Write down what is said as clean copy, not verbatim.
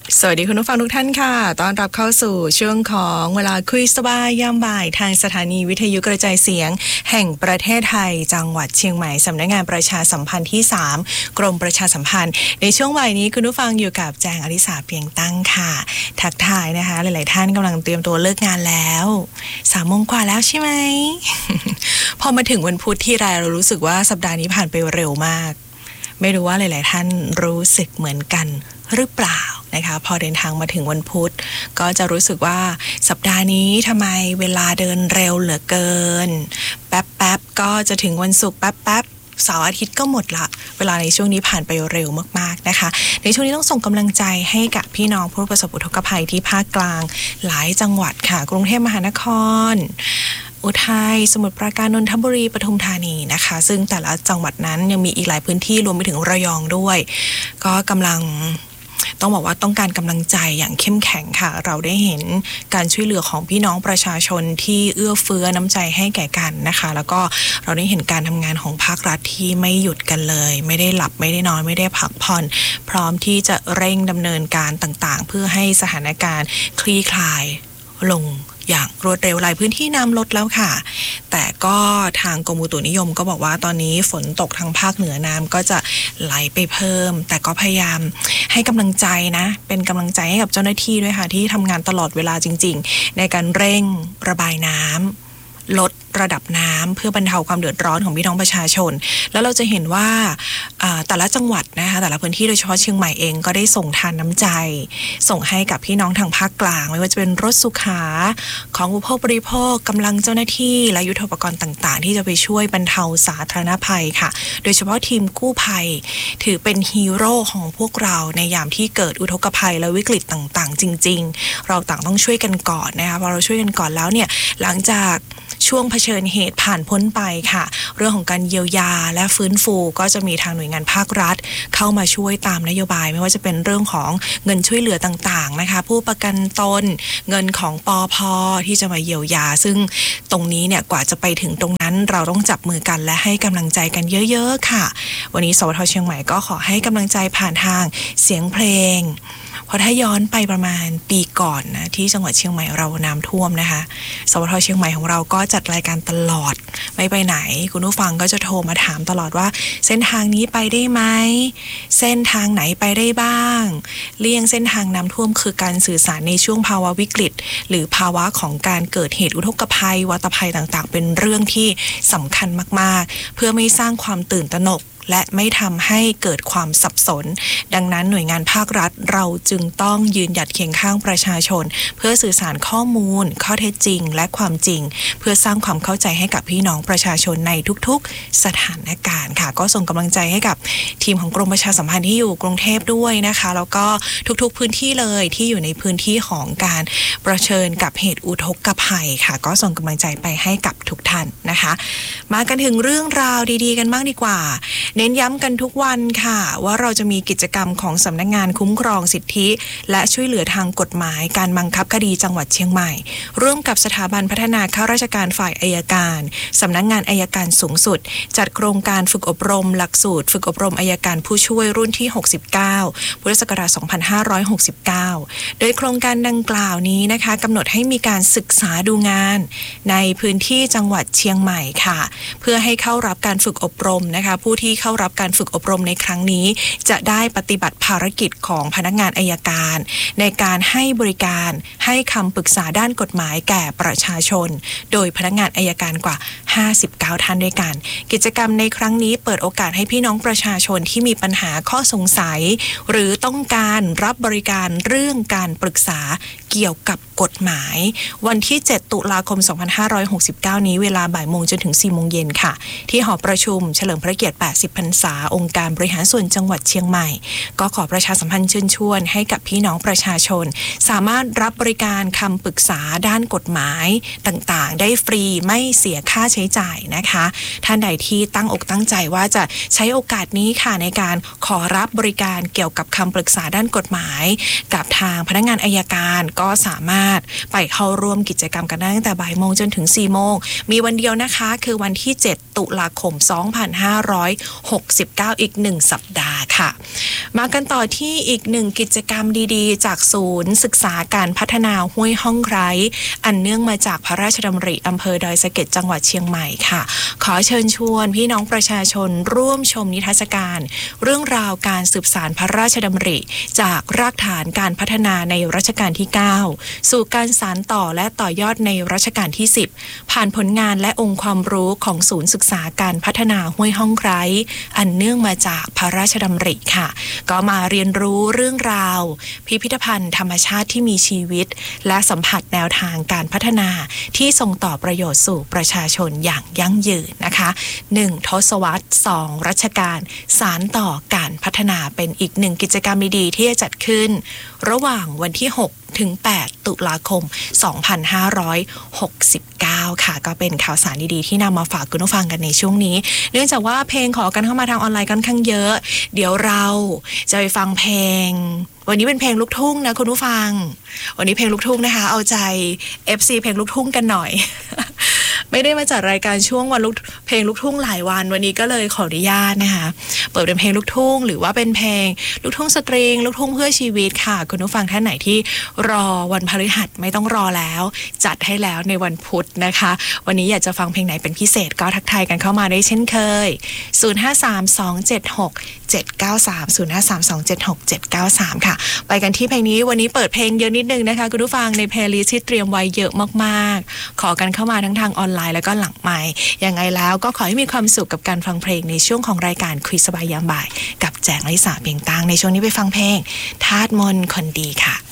สวัสดีคุณผู้ฟังทุกท่านค่ะต้อนรับเข้าสู่ช่วงของเวลาคุยสบายยามบ่ายทางสถานีวิทยุกระจายเสียงแห่งประเทศไทยจังหวัดเชียงใหม่สำนักงานประชาสัมพันธ์ที่3กรมประชาสัมพันธ์ในช่วงบ่ายนี้คุณผู้ฟังอยู่กับแจงอริสาเพียงตั้งค่ะทักทายนะคะหลายๆท่านกำลังเตรียมตัวเลิกงานแล้ว3 โมงกว่าแล้วใช่ไหม พอมาถึงวันพุธที่ไรเรารู้สึกว่าสัปดาห์นี้ผ่านไปเร็วมากไม่รู้ว่าหลายๆท่านรู้สึกเหมือนกันหรือเปล่านะคะพอเดินทางมาถึงวันพุธก็จะรู้สึกว่าสัปดาห์นี้ทำไมเวลาเดินเร็วเหลือเกินแป๊บๆก็จะถึงวันศุกร์แป๊บๆเสาร์อาทิตย์ก็หมดละเวลาในช่วงนี้ผ่านไปเร็วมากๆนะคะในช่วงนี้ต้องส่งกำลังใจให้กับพี่น้องผู้ประสบอุทกภัยที่ภาคกลางหลายจังหวัดค่ะกรุงเทพมหานครอุทัยสมุทรปราการนนทบุรีปทุมธานีนะคะซึ่งแต่ละจังหวัดนั้นยังมีอีกหลายพื้นที่รวมไปถึงระยองด้วยก็กำลังต้องบอกว่าต้องการกำลังใจอย่างเข้มแข็งค่ะเราได้เห็นการช่วยเหลือของพี่น้องประชาชนที่เอื้อเฟื้อน้ำใจให้แก่กันนะคะแล้วก็เราได้เห็นการทำงานของภาครัฐที่ไม่หยุดกันเลยไม่ได้หลับไม่ได้นอนไม่ได้พักผ่อนพร้อมที่จะเร่งดำเนินการต่างๆเพื่อให้สถานการณ์คลี่คลายลงอย่างรวดเร็วหลายพื้นที่น้ำลดแล้วค่ะแต่ก็ทางกรมอุตุนิยมก็บอกว่าตอนนี้ฝนตกทางภาคเหนือน้ำก็จะไหลไปเพิ่มแต่ก็พยายามให้กำลังใจนะเป็นกำลังใจให้กับเจ้าหน้าที่ด้วยค่ะที่ทำงานตลอดเวลาจริงๆในการเร่งระบายน้ำลดระดับน้ำเพื่อบรรเทาความเดือดร้อนของพี่น้องประชาชนแล้วเราจะเห็นว่าแต่ละจังหวัดนะคะแต่ละพื้นที่โดยเฉพาะเชียงใหม่เองก็ได้ส่งทานน้ำใจส่งให้กับพี่น้องทางภาคกลางไม่ว่าจะเป็นรถสุขาของอุปโภคบริโภคกำลังเจ้าหน้าที่และยุทโธปกรณ์ต่างๆที่จะไปช่วยบรรเทาสาธารณภัยค่ะโดยเฉพาะทีมกู้ภัยถือเป็นฮีโร่ของพวกเราในยามที่เกิดอุทกภัยและวิกฤตต่างๆจริงๆเราต่างต้องช่วยกันก่อนนะคะพอเราช่วยกันก่อนแล้วเนี่ยหลังจากช่วงเผชิญเหตุผ่านพ้นไปค่ะเรื่องของการเยียวยาและฟื้นฟูก็จะมีทางหน่วยงานภาครัฐเข้ามาช่วยตามนโยบายไม่ว่าจะเป็นเรื่องของเงินช่วยเหลือต่างๆนะคะผู้ประกันตนเงินของปภ.ที่จะมาเยียวยาซึ่งตรงนี้เนี่ยกว่าจะไปถึงตรงนั้นเราต้องจับมือกันและให้กำลังใจกันเยอะๆค่ะวันนี้สวทเชียงใหม่ก็ขอให้กำลังใจผ่านทางเสียงเพลงเพราะถ้าย้อนไปประมาณปีก่อนนะที่จังหวัดเชียงใหม่เราน้ำท่วมนะคะสวทเชียงใหม่ของเราก็จัดรายการตลอดไม่ไปไหนคุณผู้ฟังก็จะโทรมาถามตลอดว่าเส้นทางนี้ไปได้ไหมเส้นทางไหนไปได้บ้างเลี่ยงเส้นทางน้ำท่วมคือการสื่อสารในช่วงภาวะวิกฤตหรือภาวะของการเกิดเหตุอุทกภัยวัตภัยต่างๆเป็นเรื่องที่สำคัญมากๆเพื่อไม่สร้างความตื่นตระหนกและไม่ทำให้เกิดความสับสนดังนั้นหน่วยงานภาครัฐเราจึงต้องยืนหยัดเคียงข้างประชาชนเพื่อสื่อสารข้อมูลข้อเท็จจริงและความจริงเพื่อสร้างความเข้าใจให้กับพี่น้องประชาชนในทุกๆสถานการณ์ค่ะก็ส่งกำลังใจให้กับทีมของกรมประชาสัมพันธ์ที่อยู่กรุงเทพด้วยนะคะแล้วก็ทุกๆพื้นที่เลยที่อยู่ในพื้นที่ของการเผชิญกับเหตุอุทกภัยค่ะก็ส่งกำลังใจไปให้กับทุกท่านนะคะมากันถึงเรื่องราวดีๆกันบ้างดีกว่าเน้นย้ำกันทุกวันค่ะว่าเราจะมีกิจกรรมของสำนักงานคุ้มครองสิทธิและช่วยเหลือทางกฎหมายการบังคับคดีจังหวัดเชียงใหม่ร่วมกับสถาบันพัฒนาข้าราชการฝ่ายอัยการสำนักงานอัยการสูงสุดจัดโครงการฝึกอบรมหลักสูตรฝึกอบรมอัยการผู้ช่วยรุ่นที่69พุทธศักราช2569โดยโครงการดังกล่าวนี้นะคะกำหนดให้มีการศึกษาดูงานในพื้นที่จังหวัดเชียงใหม่ค่ะเพื่อให้เข้ารับการฝึกอบรมนะคะผู้ที่เข้ารับการฝึกอบรมในครั้งนี้จะได้ปฏิบัติภารกิจของพนักงานอัยการในการให้บริการให้คำปรึกษาด้านกฎหมายแก่ประชาชนโดยพนักงานอัยการกว่า59ท่านด้วยกันกิจกรรมในครั้งนี้เปิดโอกาสให้พี่น้องประชาชนที่มีปัญหาข้อสงสัยหรือต้องการรับบริการเรื่องการปรึกษาเกี่ยวกับกฎหมายวันที่7ตุลาคม2569นี้เวลาบ่ายโมงจนถึง4โมงเย็นค่ะที่หอประชุมเฉลิมพระเกียรติ80พรรษาองค์การบริหารส่วนจังหวัดเชียงใหม่ก็ขอประชาสัมพันธ์เชิญชวนให้กับพี่น้องประชาชนสามารถรับบริการคำปรึกษาด้านกฎหมายต่างๆได้ฟรีไม่เสียค่าใช้จ่ายนะคะท่านใดที่ตั้งอกตั้งใจว่าจะใช้โอกาสนี้ค่ะในการขอรับบริการเกี่ยวกับคำปรึกษาด้านกฎหมายกับทางพนักงานอัยการก็ก็สามารถไปเข้าร่วมกิจกรรมกันได้ตั้งแต่บ่ายโมงจนถึง4โมงมีวันเดียวนะคะคือวันที่7ตุลาคม2569อีก1สัปดาห์ค่ะมากันต่อที่อีก1กิจกรรมดีๆจากศูนย์ศึกษาการพัฒนาห้วยห้องไคร้อันเนื่องมาจากพระราชดำริอำเภอดอยสะเก็ดจังหวัดเชียงใหม่ค่ะขอเชิญชวนพี่น้องประชาชนร่วมชมนิทรรศการเรื่องราวการสืบสานพระราชดำริจากรากฐานการพัฒนาในรัชกาลที่9สู่การสานต่อและต่อยอดในรัชกาลที่10ผ่านผลงานและองค์ความรู้ของศูนย์ศึกษาการพัฒนาห้วยห้องไคร้อันเนื่องมาจากพระราชดำริค่ะก็มาเรียนรู้เรื่องราวพิพิธภัณฑ์ธรรมชาติที่มีชีวิตและสัมผัสแนวทางการพัฒนาที่ส่งต่อประโยชน์สู่ประชาชนอย่างยั่งยืนนะคะ1ทศวรรษ2รัชกาลสานต่อการพัฒนาเป็นอีก1กิจกรรมดีๆที่จะจัดขึ้นระหว่างวันที่6ถึง8ตุลาคม2569ค่ะก็เป็นข่าวสารดีๆที่นำมาฝากคุณผู้ฟังกันในช่วงนี้เนื่องจากว่าเพลงขอกันเข้ามาทางออนไลน์ค่อนข้างเยอะเดี๋ยวเราจะไปฟังเพลงวันนี้เป็นเพลงลูกทุ่งนะคุณผู้ฟังวันนี้เพลงลูกทุ่งนะคะเอาใจ FC เพลงลูกทุ่งกันหน่อย ไม่ได้มาจัดรายการช่วงวันเพลงลูกทุ่งหลายวันนี้ก็เลยขออนุญาตนะคะเปิดเป็นเพลงลูกทุ่งหรือว่าเป็นเพลงลูกทุ่งสตริงลูกทุ่งเพื่อชีวิตค่ะคุณผู้ฟังท่านไหนที่รอวันพฤหัสไม่ต้องรอแล้วจัดให้แล้วในวันพุธนะคะวันนี้อยากจะฟังเพลงไหนเป็นพิเศษก็ทักทายกันเข้ามาได้เช่นเคย053276793053276793ค่ะไปกันที่เพลงนี้วันนี้เปิดเพลงเยอะนิดนึงนะคะคุณผู้ฟังในเพลย์ลิสต์ที่เตรียมไว้เยอะมากๆขอกันเข้ามาทั้งทางออนไลน์แล้วก็หลังไมค์ยังไงแล้วก็ขอให้มีความสุขกับการฟังเพลงในช่วงของรายการคุยสบายยามบ่ายกับแจงลิสาเพียงตางในช่วงนี้ไปฟังเพลงธาตุมนต์คนดีค่ะ